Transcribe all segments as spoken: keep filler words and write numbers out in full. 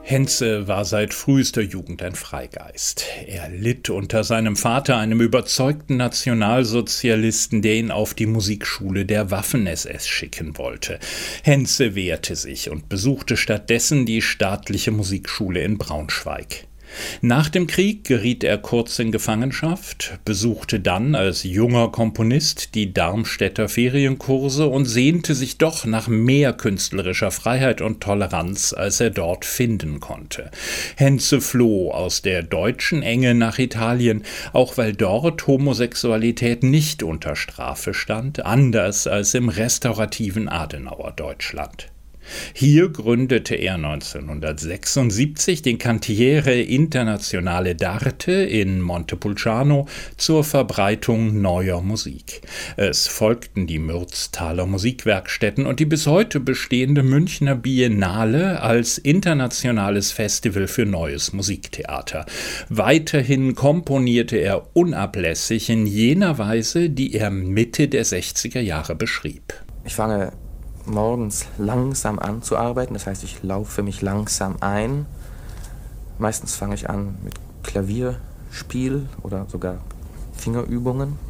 Henze war seit frühester Jugend ein Freigeist. Er litt unter seinem Vater, einem überzeugten Nationalsozialisten, der ihn auf die Musikschule der Waffen-S S schicken wollte. Henze wehrte sich und besuchte stattdessen die staatliche Musikschule in Braunschweig. Nach dem Krieg geriet er kurz in Gefangenschaft, besuchte dann als junger Komponist die Darmstädter Ferienkurse und sehnte sich doch nach mehr künstlerischer Freiheit und Toleranz, als er dort finden konnte. Henze floh aus der deutschen Enge nach Italien, auch weil dort Homosexualität nicht unter Strafe stand, anders als im restaurativen Adenauer Deutschland. Hier gründete er neunzehnhundertsechsundsiebzig den Cantiere Internazionale d'Arte in Montepulciano zur Verbreitung neuer Musik. Es folgten die Mürztaler Musikwerkstätten und die bis heute bestehende Münchner Biennale als internationales Festival für neues Musiktheater. Weiterhin komponierte er unablässig in jener Weise, die er Mitte der sechziger Jahre beschrieb. Ich fange morgens langsam an zu arbeiten, das heißt, ich laufe mich langsam ein. Meistens fange ich an mit Klavierspiel oder sogar Fingerübungen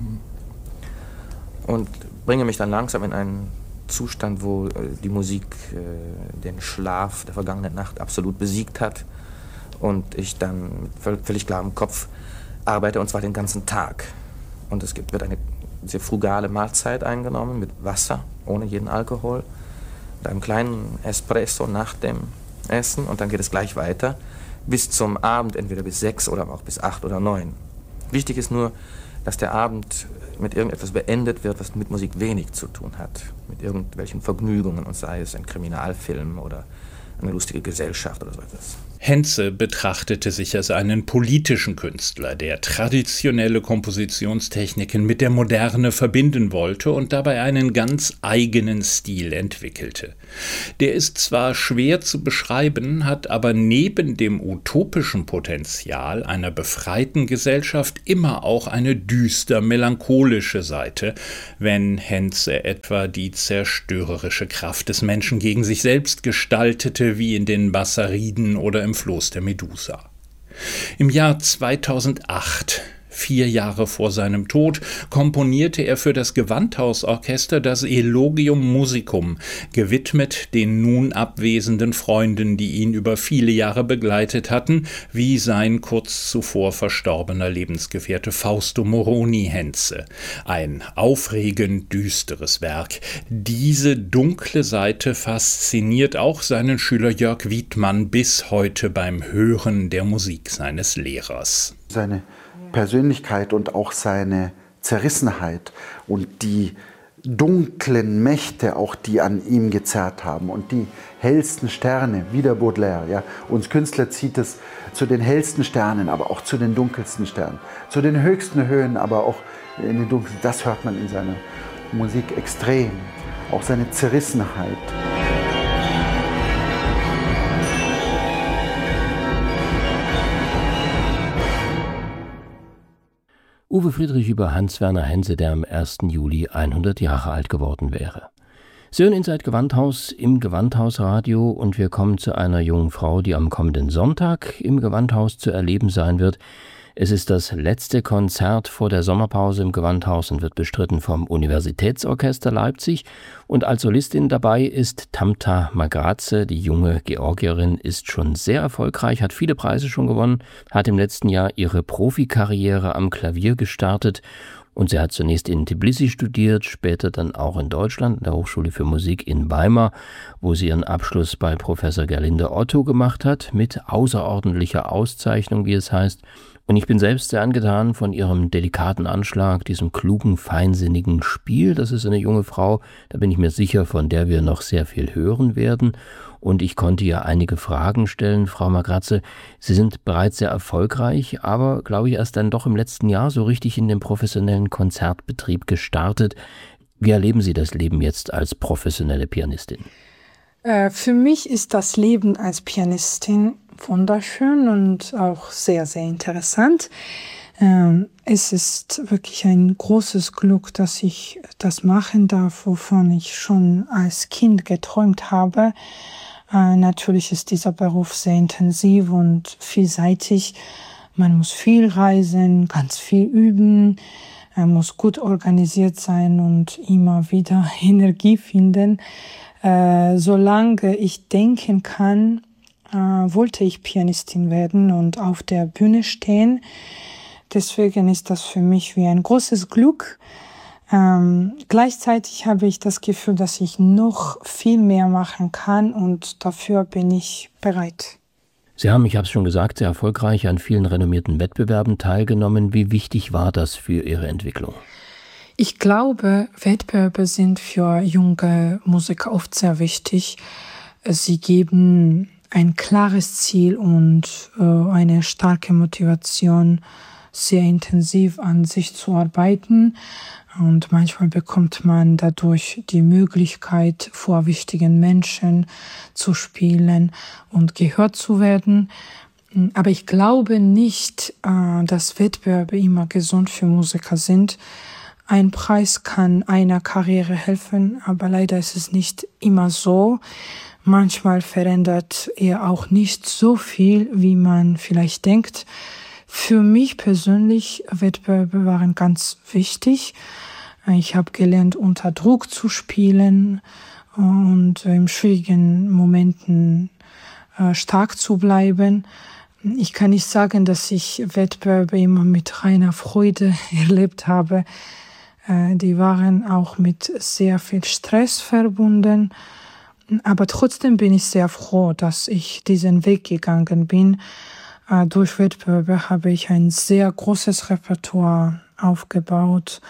und bringe mich dann langsam in einen Zustand, wo die Musik äh, den Schlaf der vergangenen Nacht absolut besiegt hat und ich dann mit völlig klarem Kopf arbeite, und zwar den ganzen Tag. Und es gibt, wird eine sehr frugale Mahlzeit eingenommen mit Wasser, ohne jeden Alkohol, mit einem kleinen Espresso nach dem Essen, und dann geht es gleich weiter bis zum Abend, entweder bis sechs oder auch bis acht oder neun. Wichtig ist nur, dass der Abend mit irgendetwas beendet wird, was mit Musik wenig zu tun hat, mit irgendwelchen Vergnügungen, und sei es ein Kriminalfilm oder eine lustige Gesellschaft oder so etwas. Henze betrachtete sich als einen politischen Künstler, der traditionelle Kompositionstechniken mit der Moderne verbinden wollte und dabei einen ganz eigenen Stil entwickelte. Der ist zwar schwer zu beschreiben, hat aber neben dem utopischen Potenzial einer befreiten Gesellschaft immer auch eine düster melancholische Seite, wenn Henze etwa die zerstörerische Kraft des Menschen gegen sich selbst gestaltete, wie in den Bassariden oder im Floß der Medusa. Im Jahr zweitausendacht, vier Jahre vor seinem Tod, komponierte er für das Gewandhausorchester das Elogium Musicum, gewidmet den nun abwesenden Freunden, die ihn über viele Jahre begleitet hatten, wie sein kurz zuvor verstorbener Lebensgefährte Fausto Moroni Henze. Ein aufregend düsteres Werk. Diese dunkle Seite fasziniert auch seinen Schüler Jörg Wiedmann bis heute beim Hören der Musik seines Lehrers. Seine Persönlichkeit und auch seine Zerrissenheit und die dunklen Mächte, auch die an ihm gezerrt haben, und die hellsten Sterne, wie der Baudelaire. Ja. Uns Künstler zieht es zu den hellsten Sternen, aber auch zu den dunkelsten Sternen, zu den höchsten Höhen, aber auch in den dunkelsten. Das hört man in seiner Musik extrem, auch seine Zerrissenheit. Uwe Friedrich über Hans-Werner Henze, der am ersten Juli hundert Jahre alt geworden wäre. Sie hören Inside Gewandhaus im Gewandhausradio, und wir kommen zu einer jungen Frau, die am kommenden Sonntag im Gewandhaus zu erleben sein wird. Es ist das letzte Konzert vor der Sommerpause im Gewandhaus und wird bestritten vom Universitätsorchester Leipzig. Und als Solistin dabei ist Tamta Magraze. Die junge Georgierin ist schon sehr erfolgreich, hat viele Preise schon gewonnen, hat im letzten Jahr ihre Profikarriere am Klavier gestartet. Und sie hat zunächst in Tbilisi studiert, später dann auch in Deutschland, an der Hochschule für Musik in Weimar, wo sie ihren Abschluss bei Professor Gerlinde Otto gemacht hat, mit außerordentlicher Auszeichnung, wie es heißt. Und ich bin selbst sehr angetan von ihrem delikaten Anschlag, diesem klugen, feinsinnigen Spiel. Das ist eine junge Frau, da bin ich mir sicher, von der wir noch sehr viel hören werden. Und ich konnte ihr einige Fragen stellen. Frau Magraze, Sie sind bereits sehr erfolgreich, aber, glaube ich, erst dann doch im letzten Jahr so richtig in den professionellen Konzertbetrieb gestartet. Wie erleben Sie das Leben jetzt als professionelle Pianistin? Äh, für mich ist das Leben als Pianistin wunderschön und auch sehr, sehr interessant. Ähm, es ist wirklich ein großes Glück, dass ich das machen darf, wovon ich schon als Kind geträumt habe. Äh, natürlich ist dieser Beruf sehr intensiv und vielseitig. Man muss viel reisen, ganz viel üben. Er muss gut organisiert sein und immer wieder Energie finden. Äh, solange ich denken kann, äh, wollte ich Pianistin werden und auf der Bühne stehen. Deswegen ist das für mich wie ein großes Glück. Ähm, gleichzeitig habe ich das Gefühl, dass ich noch viel mehr machen kann und dafür bin ich bereit. Sie haben, ich habe es schon gesagt, sehr erfolgreich an vielen renommierten Wettbewerben teilgenommen. Wie wichtig war das für Ihre Entwicklung? Ich glaube, Wettbewerbe sind für junge Musiker oft sehr wichtig. Sie geben ein klares Ziel und äh, eine starke Motivation, sehr intensiv an sich zu arbeiten. Und manchmal bekommt man dadurch die Möglichkeit, vor wichtigen Menschen zu spielen und gehört zu werden. Aber ich glaube nicht, dass Wettbewerbe immer gesund für Musiker sind. Ein Preis kann einer Karriere helfen, aber leider ist es nicht immer so. Manchmal verändert er auch nicht so viel, wie man vielleicht denkt. Für mich persönlich, Wettbewerbe waren ganz wichtig. Ich habe gelernt, unter Druck zu spielen und in schwierigen Momenten äh, stark zu bleiben. Ich kann nicht sagen, dass ich Wettbewerbe immer mit reiner Freude erlebt habe. Äh, die waren auch mit sehr viel Stress verbunden. Aber trotzdem bin ich sehr froh, dass ich diesen Weg gegangen bin. Äh, durch Wettbewerbe habe ich ein sehr großes Repertoire aufgebaut.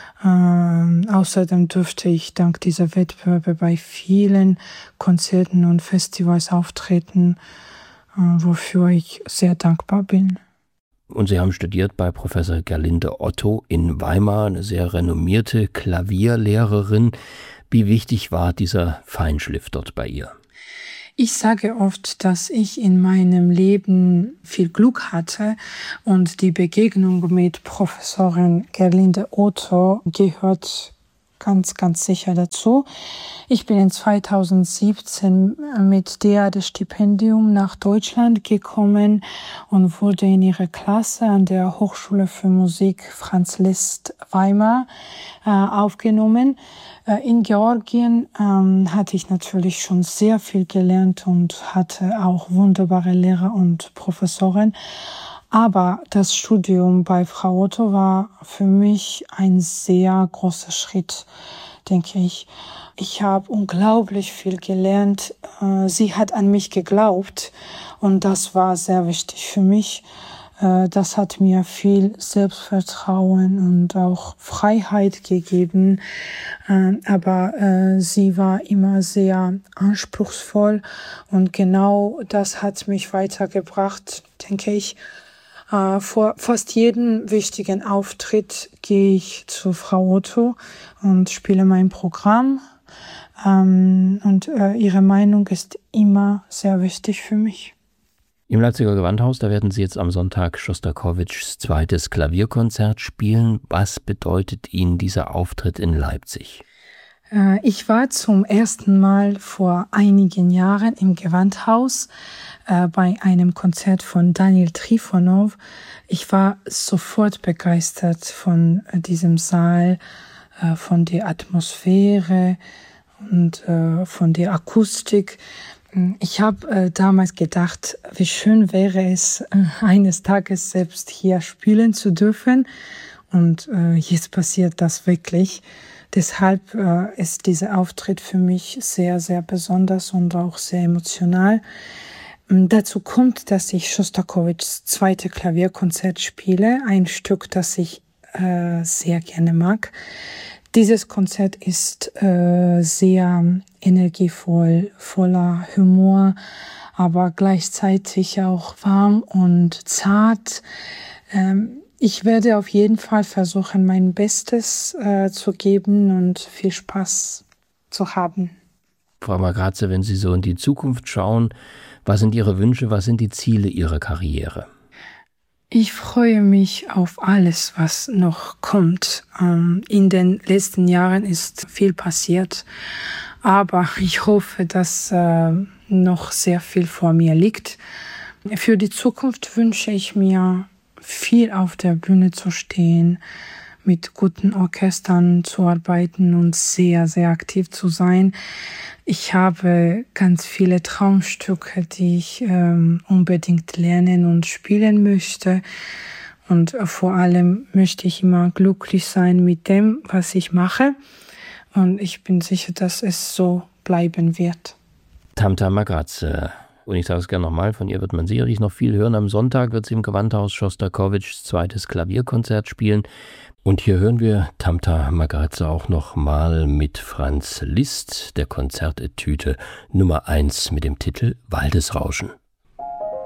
Ähm, außerdem durfte ich dank dieser Wettbewerbe bei vielen Konzerten und Festivals auftreten, äh, wofür ich sehr dankbar bin. Und Sie haben studiert bei Professor Gerlinde Otto in Weimar, eine sehr renommierte Klavierlehrerin. Wie wichtig war dieser Feinschliff dort bei ihr? Ich sage oft, dass ich in meinem Leben viel Glück hatte und die Begegnung mit Professorin Gerlinde Otto gehört ganz, ganz sicher dazu. Ich bin in zweitausendsiebzehn mit D A D-Stipendium nach Deutschland gekommen und wurde in ihre Klasse an der Hochschule für Musik Franz Liszt Weimar äh, aufgenommen. Äh, in Georgien ähm, hatte ich natürlich schon sehr viel gelernt und hatte auch wunderbare Lehrer und Professoren. Aber das Studium bei Frau Otto war für mich ein sehr großer Schritt, denke ich. Ich habe unglaublich viel gelernt. Sie hat an mich geglaubt und das war sehr wichtig für mich. Das hat mir viel Selbstvertrauen und auch Freiheit gegeben. Aber sie war immer sehr anspruchsvoll und genau das hat mich weitergebracht, denke ich. Uh, vor fast jedem wichtigen Auftritt gehe ich zu Frau Otto und spiele mein Programm. Um, und uh, ihre Meinung ist immer sehr wichtig für mich. Im Leipziger Gewandhaus, da werden Sie jetzt am Sonntag Schostakowitschs zweites Klavierkonzert spielen. Was bedeutet Ihnen dieser Auftritt in Leipzig? Uh, ich war zum ersten Mal vor einigen Jahren im Gewandhaus bei einem Konzert von Daniel Trifonov. Ich war sofort begeistert von diesem Saal, von der Atmosphäre und von der Akustik. Ich habe damals gedacht, wie schön wäre es, eines Tages selbst hier spielen zu dürfen. Und jetzt passiert das wirklich. Deshalb ist dieser Auftritt für mich sehr, sehr besonders und auch sehr emotional. Dazu kommt, dass ich Schostakowitschs zweite Klavierkonzert spiele, ein Stück, das ich äh, sehr gerne mag. Dieses Konzert ist äh, sehr energievoll, voller Humor, aber gleichzeitig auch warm und zart. Ähm, ich werde auf jeden Fall versuchen, mein Bestes äh, zu geben und viel Spaß zu haben. Frau Margratze, wenn Sie so in die Zukunft schauen, was sind Ihre Wünsche, was sind die Ziele Ihrer Karriere? Ich freue mich auf alles, was noch kommt. In den letzten Jahren ist viel passiert, aber ich hoffe, dass noch sehr viel vor mir liegt. Für die Zukunft wünsche ich mir, viel auf der Bühne zu stehen, mit guten Orchestern zu arbeiten und sehr, sehr aktiv zu sein. Ich habe ganz viele Traumstücke, die ich ähm, unbedingt lernen und spielen möchte. Und vor allem möchte ich immer glücklich sein mit dem, was ich mache. Und ich bin sicher, dass es so bleiben wird. Tamta Magradze. Und ich sage es gerne nochmal, von ihr wird man sicherlich noch viel hören. Am Sonntag wird sie im Gewandhaus Schostakowitschs zweites Klavierkonzert spielen. Und hier hören wir Tamta Magradze auch nochmal mit Franz Liszt, der Konzertetüte Nummer eins mit dem Titel Waldesrauschen.